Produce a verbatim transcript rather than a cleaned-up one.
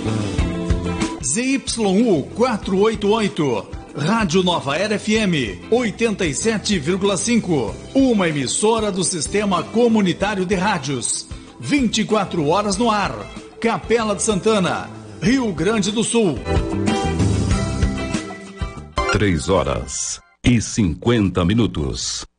Z Y U quatrocentos e oitenta e oito, Rádio Nova Era F M oitenta e sete vírgula cinco, uma emissora do Sistema Comunitário de Rádios, vinte e quatro horas no ar, Capela de Santana, Rio Grande do Sul. Três horas e cinquenta minutos.